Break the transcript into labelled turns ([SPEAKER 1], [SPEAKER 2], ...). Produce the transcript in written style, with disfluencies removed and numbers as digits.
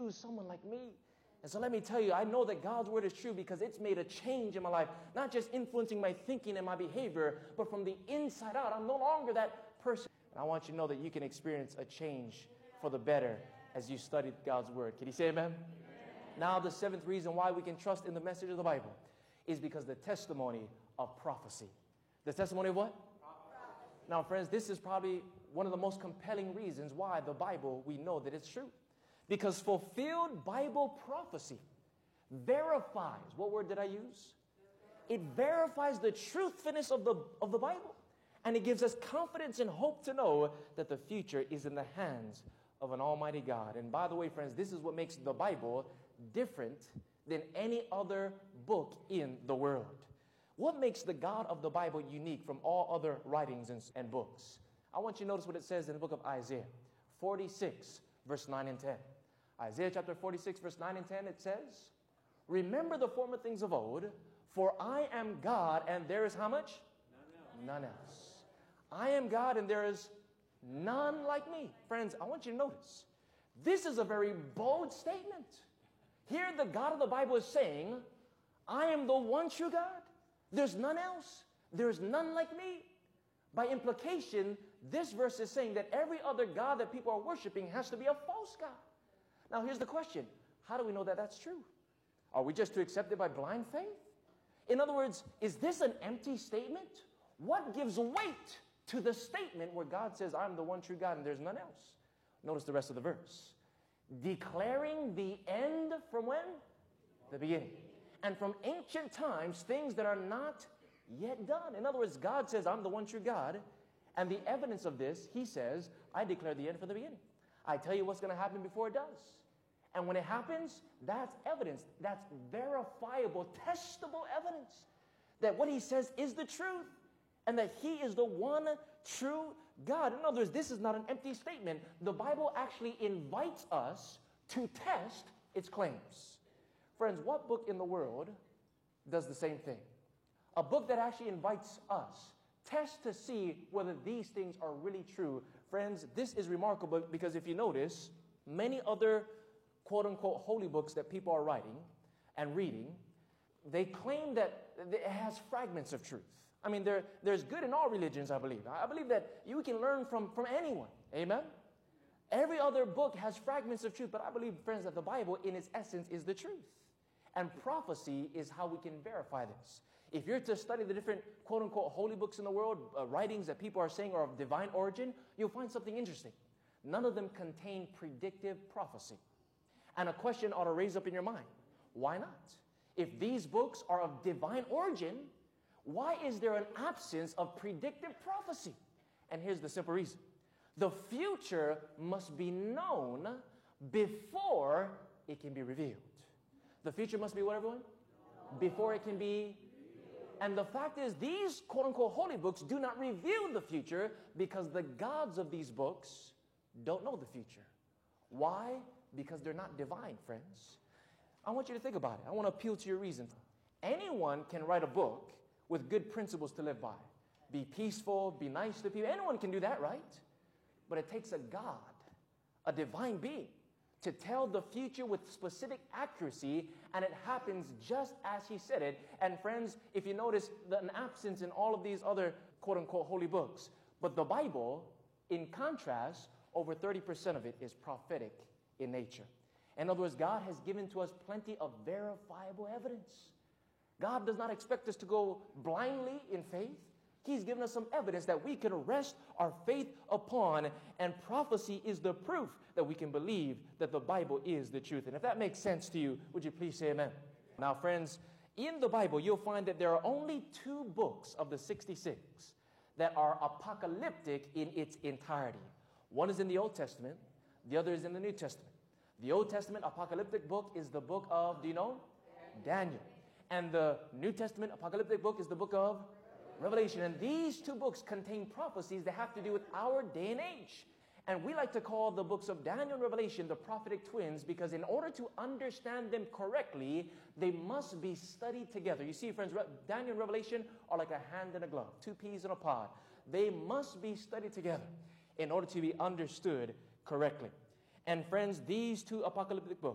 [SPEAKER 1] use someone like me. And so let me tell you, I know that God's word is true because it's made a change in my life, not just influencing my thinking and my behavior, but from the inside out. I'm no longer that person. And I want you to know that you can experience a change for the better as you study God's word. Can you say amen? Amen. Now, the seventh reason why we can trust in the message of the Bible is because the testimony of prophecy. The testimony of what? Prophecy. Now, friends, this is probably one of the most compelling reasons why the Bible, we know that it's true. Because fulfilled Bible prophecy verifies, what word did I use? It verifies the truthfulness of the Bible. And it gives us confidence and hope to know that the future is in the hands of an almighty God. And by the way, friends, this is what makes the Bible different than any other book in the world. What makes the God of the Bible unique from all other writings and books? I want you to notice what it says in the book of Isaiah 46, verse 9 and 10. Isaiah chapter 46, verse 9 and 10, it says, "Remember the former things of old, for I am God, and there is" how much? None else. I am God, and there is none like me. Friends, I want you to notice, this is a very bold statement. Here the God of the Bible is saying, I am the one true God. There's none else. There's none like me. By implication, this verse is saying that every other God that people are worshiping has to be a false God. Now, here's the question. How do we know that that's true? Are we just to accept it by blind faith? In other words, is this an empty statement? What gives weight to the statement where God says, I'm the one true God and there's none else? Notice the rest of the verse. Declaring the end from when? The beginning. And from ancient times, things that are not yet done. In other words, God says, I'm the one true God. And the evidence of this, he says, I declare the end from the beginning. I tell you what's going to happen before it does. And when it happens, that's evidence. That's verifiable, testable evidence that what he says is the truth and that he is the one true God. In other words, this is not an empty statement. The Bible actually invites us to test its claims. Friends, what book in the world does the same thing? A book that actually invites us test to see whether these things are really true. Friends, this is remarkable because if you notice, many other quote-unquote holy books that people are writing and reading, they claim that it has fragments of truth. I mean, there's good in all religions, I believe. I believe that you can learn from anyone. Amen? Every other book has fragments of truth, but I believe, friends, that the Bible in its essence is the truth. And prophecy is how we can verify this. If you're to study the different quote-unquote holy books in the world, writings that people are saying are of divine origin, you'll find something interesting. None of them contain predictive prophecy. And a question ought to raise up in your mind. Why not? If these books are of divine origin, why is there an absence of predictive prophecy? And here's the simple reason. The future must be known before it can be revealed. The future must be what, everyone? Before it can be. And the fact is, these quote-unquote holy books do not reveal the future because the gods of these books don't know the future. Why? Because they're not divine, friends. I want you to think about it. I want to appeal to your reason. Anyone can write a book with good principles to live by. Be peaceful, be nice to people. Anyone can do that, right? But it takes a God, a divine being, to tell the future with specific accuracy, and it happens just as he said it. And friends, if you notice an absence in all of these other quote-unquote holy books, but the Bible, in contrast, over 30% of it is prophetic in nature. In other words, God has given to us plenty of verifiable evidence. God does not expect us to go blindly in faith. He's given us some evidence that we can rest our faith upon, and prophecy is the proof that we can believe that the Bible is the truth. And if that makes sense to you, would you please say amen? Now, friends, in the Bible, you'll find that there are only 2 books of the 66 that are apocalyptic in its entirety. One is in the Old Testament, the other is in the New Testament. The Old Testament apocalyptic book is the book of, do you know? Daniel. And the New Testament apocalyptic book is the book of Revelation. And these 2 books contain prophecies that have to do with our day and age. And we like to call the books of Daniel and Revelation the prophetic twins because in order to understand them correctly, they must be studied together. You see, friends, Daniel and Revelation are like a hand and a glove, 2 peas in a pod. They must be studied together in order to be understood correctly. And friends, these 2 apocalyptic books